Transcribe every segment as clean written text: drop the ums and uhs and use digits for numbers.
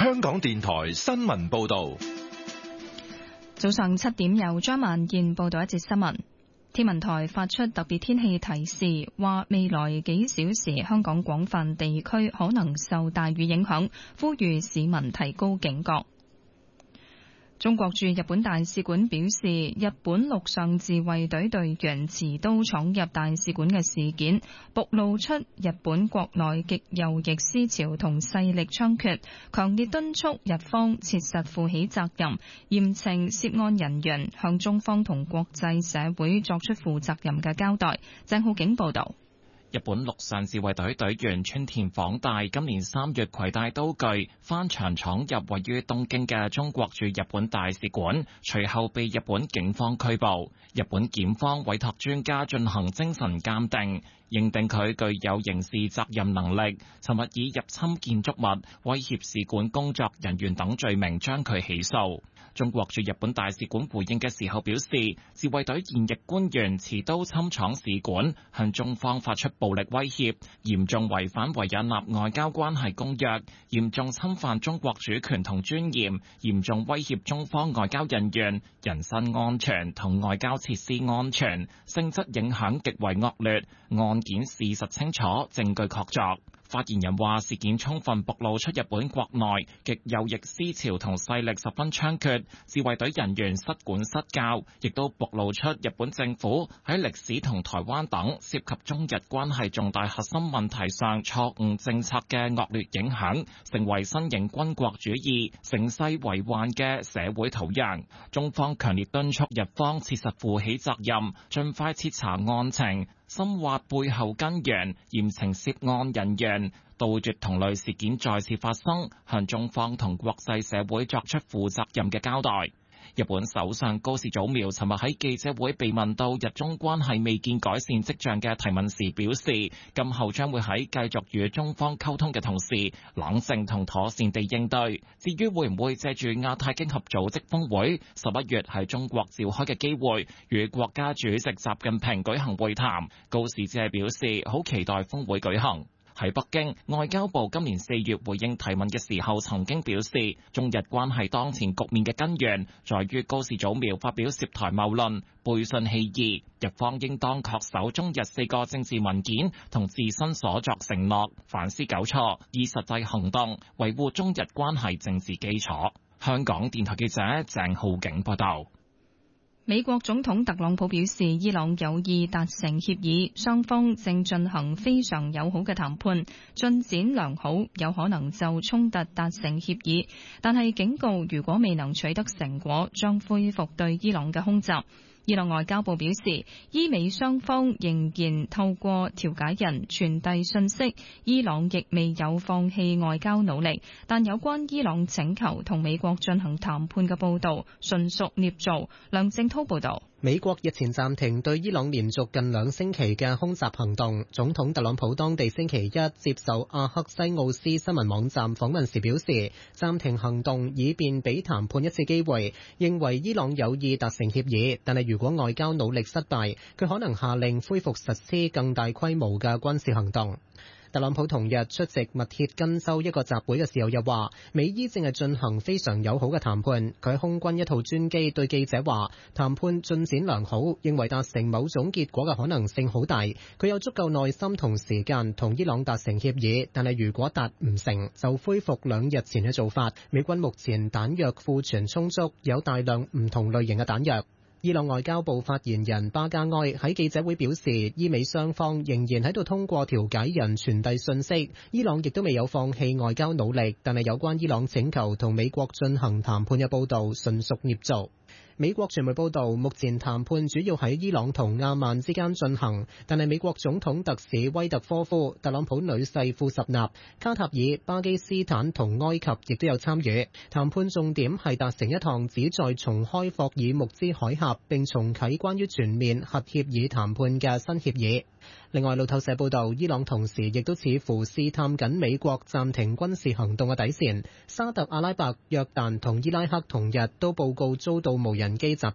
香港電台新聞報道。 早上7點由張萬燕報道一節新聞。天文台發出特別天氣提示，話未來幾小時香港廣泛地區可能受大雨影響，呼籲市民提高警覺。中國駐日本大使館表示，日本陸上自衛隊隊員持刀闖入大使館嘅事件，暴露出日本國內極右翼思潮同勢力猖獗，強烈敦促日方切實負起責任，嚴懲涉案人員，向中方同國際社會作出負責任嘅交代。鄭浩景報道。 日本陸上自衛隊隊員村田晃大今年3月攜帶刀具翻牆闖入位於東京嘅中國駐日本大使館，隨後被日本警方拘捕。日本檢方委託專家進行精神鑑定，認定佢具有刑事責任能力，尋日以入侵建築物、威脅使館工作人員等罪名將佢起訴。中國駐日本大使館回應嘅時候表示，自衛隊現役官員持刀侵闖使館，向中方發出暴力威脅，嚴重違反維也納外交關係公約，嚴重侵犯中國主權同尊嚴，嚴重威脅中方外交人員人身安全同外交設施安全，性質影響極為惡劣，案件事實清楚，證據確鑿。發言人話，事件充分暴露出日本國內極右翼思潮同勢力十分猖獗，自衛隊人員失管失教，亦都暴露出日本政府喺歷史同台灣等涉及中日關係重大核心問題上錯誤政策嘅惡劣影響，成為新型軍國主義盛世為患嘅社會土壤。中方強烈敦促日方切實負起責任，盡快徹查案情，深挖背後根源，嚴懲涉案人員，杜絕同類事件再次發生，向中方同國際社會作出負責任嘅交代。日本首相高市早苗尋日喺記者會被問到日中關係未見改善跡象嘅提問時表示，今後將會喺繼續與中方溝通嘅同時，冷靜同妥善地應對。至於會唔會借住亞太經合組織峰會11月喺中國召開嘅機會，與國家主席習近平舉行會談，高市只係表示好期待峰會舉行。喺北京，外交部今年4月回應提問嘅時候，曾經表示，中日關係當前局面嘅根源，在於高市早苗發表涉台謬論，背信棄義，日方應當恪守中日4個政治文件同自身所作承諾，反思糾錯，以實際行動維護中日關係政治基礎。香港電台記者鄭浩景報道。 美國總統特朗普表示，伊朗有意達成協議，雙方正進行非常友好嘅談判，進展良好，有可能就衝突達成協議，但係警告如果未能取得成果，將恢復對伊朗嘅空襲。伊朗外交部表示，伊美雙方仍然透過調解人傳遞信息，伊朗亦未有放棄外交努力，但有關伊朗請求同美國進行談判嘅報導純屬捏造。梁正滔報導。 美國日前暫停對伊朗連續近2星期嘅空襲行動。總統特朗普當地星期一接受阿克西奧斯新聞網站訪問時表示，暫停行動以便俾談判一次機會，認為伊朗有意達成協議，但係如果外交努力失敗，佢可能下令恢復實施更大規模嘅軍事行動。特朗普同日出席密歇根州一個集會嘅時候又話，美伊正係進行非常友好嘅談判。佢喺空軍一套專機對記者話，談判進展良好，認為達成某種結果嘅可能性好大。佢有足夠耐心同時間同伊朗達成協議，但係如果達唔成，就恢復2日前嘅做法。美軍目前彈藥庫存充足，有大量唔同類型嘅彈藥。伊朗外交部發言人巴加埃喺記者會表示，伊美雙方仍然喺度通過調解人傳遞信息，伊朗亦都未有放棄外交努力，但係有關伊朗請求同美國進行談判嘅報導純屬捏造。美國傳媒報道，目前談判主要喺伊朗同阿曼之間進行，但係美國總統特使威特科夫、特朗普女婿庫什納、卡塔爾、巴基斯坦同埃及亦都有參與。談判重點係達成一項旨在重開霍爾木茲海峽並重啟關於全面核協議談判嘅新協議。另外，路透社報道，伊朗同時亦都似乎試探緊美國暫停軍事行動嘅底線。沙特阿拉伯、約旦同伊拉克同日都報告遭到無人機襲擊。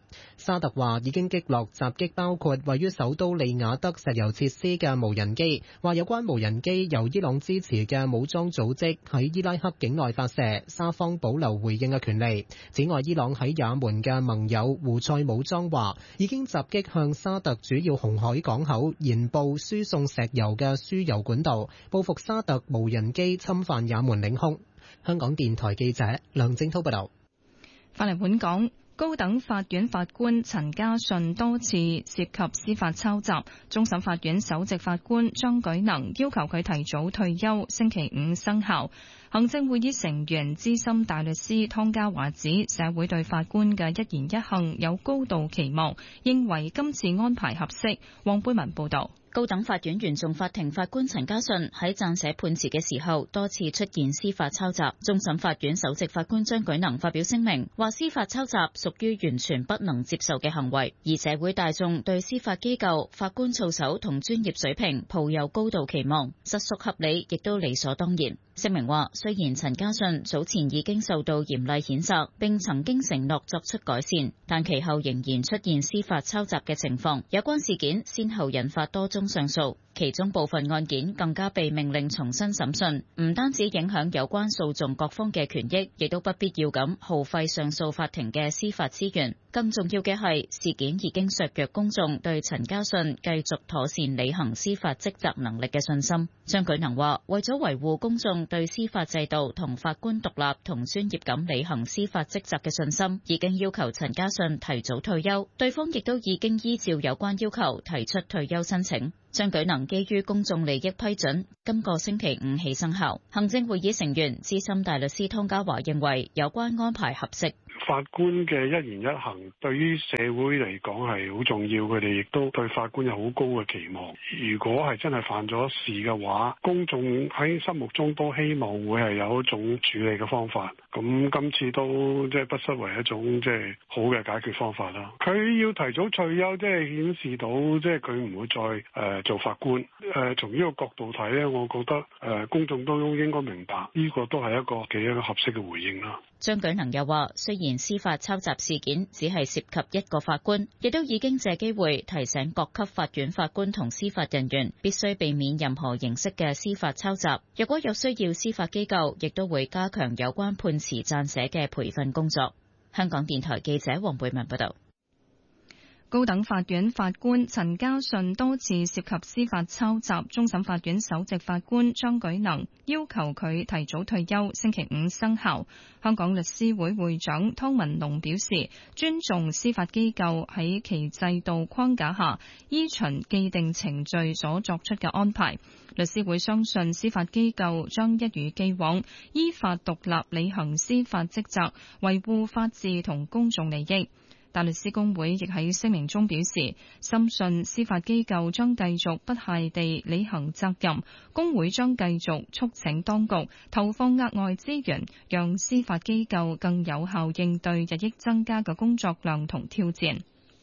沙特話已經擊落襲擊包括位於首都利雅得石油設施嘅無人機，話有關無人機由伊朗支持嘅武裝組織喺伊拉克境內發射，沙方保留回應嘅權利。此外，伊朗喺也門嘅盟友胡塞武裝話已經襲擊向沙特主要紅海港口延布輸送石油嘅輸油管道，報復沙特無人機侵犯也門領空。香港電台記者梁正滔報道。 返嚟本港，高等法院法官陳家順多次涉及司法抄襲，終審法院首席法官張舉能要求佢提早退休，星期五生效。行政會議成員資深大律師湯家驊指，社會對法官嘅一言一行有高度期望，認為今次安排合適。黃貝文報導。 高等法院原訟法庭法官陳家順喺撰寫判詞嘅時候，多次出現司法抄襲。終審法院首席法官張舉能發表聲明，話司法抄襲屬於完全不能接受嘅行為，而社會大眾對司法機構、法官操守同專業水平抱有高度期望，實屬合理，亦都理所當然。聲明話，雖然陳家順早前已經受到嚴厲譴責，並曾經承諾作出改善，但其後仍然出現司法抄襲嘅情況。有關事件先後引發多宗上訴，其中部分案件更加被命令重新審訊，唔單止影響有關訴訟各方嘅權益，亦都不必要咁耗費上訴法庭嘅司法資源。更重要嘅係，事件已經削弱公眾對陳家順繼續妥善履行司法職責能力嘅信心。張舉能話，為咗維護公眾對司法制度同法官獨立同專業咁履行司法職責嘅信心，已經要求陳家順提早退休，對方亦都已經依照有關要求提出退休申請。張舉能基於公眾利益批准，今個星期五起生效。行政會議成員資深大律師湯家驊認為有關安排合適。 法官嘅一言一行對於社會嚟講係好重要，佢哋亦都對法官有好高嘅期望。如果係真係犯咗事嘅話，公眾喺心目中都希望會係有一種處理嘅方法。咁今次都即係不失為一種即係好嘅解決方法啦。佢要提早退休，即係顯示到即係佢唔會再做法官。從呢個角度睇咧，我覺得公眾都應該明白呢個都係一個合適嘅回應啦。 張舉能又話，雖然司法抄襲事件只係涉及一個法官，亦都已經借機會提醒各級法院法官同司法人員必須避免任何形式嘅司法抄襲。若果有需要，司法機構亦都會加強有關判詞撰寫嘅培訓工作。香港電台記者黃貝文報道。 高等法院法官陳家順多次涉及司法抄襲，終審法院首席法官張舉能要求佢提早退休，星期五生效。香港律師會會長湯文龍表示，尊重司法機構喺其制度框架下依循既定程序所作出嘅安排。律師會相信司法機構將一如既往依法獨立履行司法職責，維護法治同公眾利益。大律師公會亦喺聲明中表示，深信司法機構將繼續不懈地履行責任，公會將繼續促請當局投放額外資源，讓司法機構更有效應對日益增加嘅工作量同挑戰。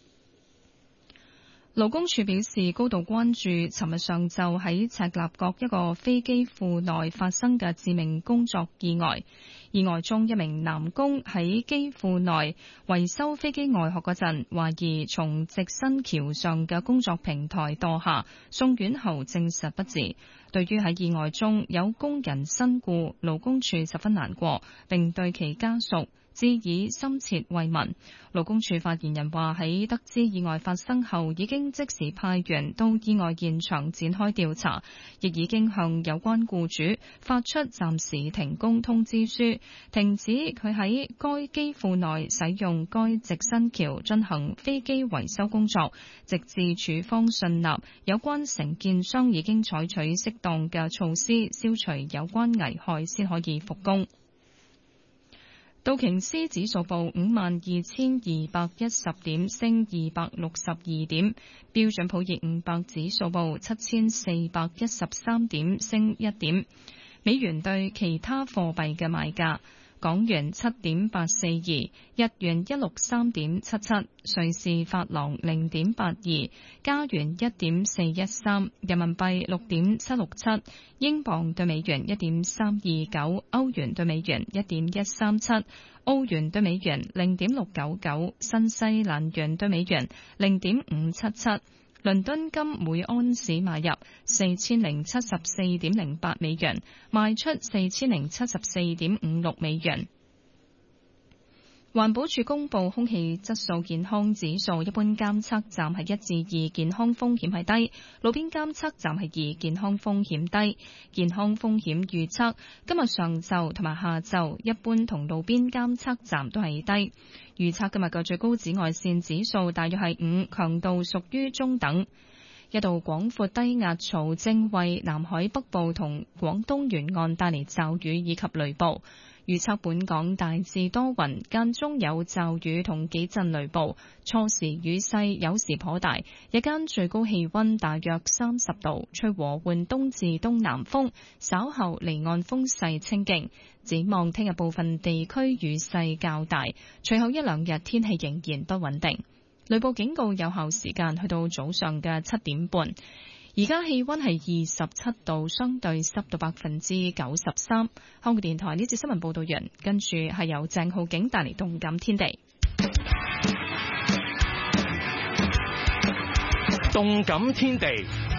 勞工處表示高度關注尋日上晝喺赤鱲角一個飛機庫內發生嘅致命工作意外。意外中，一名男工喺機庫內維修飛機外殼嗰陣，懷疑從直身橋上嘅工作平台墮下，送院後證實不治。對於喺意外中有工人身故，勞工處十分難過，並對其家屬致以深切慰問。勞工處發言人話，喺得知意外發生後，已經即時派員到意外現場展開調查，亦已經向有關僱主發出暫時停工通知書，停止佢喺該機庫內使用該直身橋進行飛機維修工作，直至處方信納有關承建商已經採取適當嘅措施消除有關危害，先可以復工。道瓊斯指數報52,210點，升262點；標準普爾500指數報7,413點，升1點。美元對其他貨幣嘅賣價： 港元7.842，日元163.77，瑞士法郎0.82，加元1.413，人民幣6.767，英鎊對美元1.329，歐元對美元1.137，澳元對美元0.699，新西蘭元對美元0.577。倫敦金每安士買入4074.08美元，賣出4074.56美元。環保署公布空氣質素健康指數，一般監測站係1至2，健康風險係低；路邊監測站係2，健康風險低。健康風險預測今日上晝同埋下晝，一般同路邊監測站都係低。預測今日嘅最高紫外線指數大約係5，強度屬於中等。一道廣闊低壓槽正為南海北部同廣東沿岸帶嚟驟雨以及雷暴。預測本港大致多雲，間中有驟雨同幾陣雷暴，初時雨勢有時頗大，日間最高氣溫大約30度，吹和緩東至東南風，稍後離岸風勢清勁。展望聽日部分地區雨勢較大，隨後一兩日天氣仍然不穩定。雷暴警告有效時間去到早上嘅7點半。而家氣溫係27度，相對濕度93%。香港電台呢節新聞報道完，跟住係由鄭浩景帶嚟動感天地。 動感天地。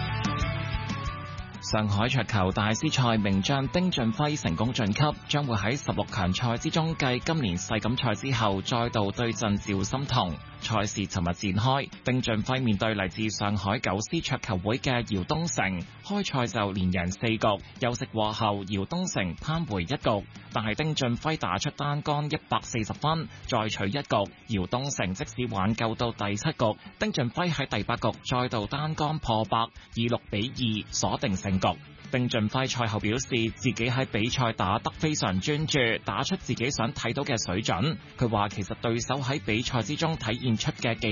上海桌球大師賽名將丁俊暉成功晉級，將會喺16強賽之中繼今年世錦賽之後再度對陣趙心童。賽事尋日展開，丁俊暉面對嚟自上海九思桌球會嘅姚東成，開賽就連贏4局，休息過後姚東成扳回一局，但係丁俊暉打出單杆140分，再取一局，姚東成即使挽救到第7局，丁俊暉喺第8局再度單杆破百，以6-2鎖定勝局。丁俊暉賽後表示，自己喺比賽打得非常專注，打出自己想睇到嘅水準。佢話其實對手喺比賽之中體現出嘅技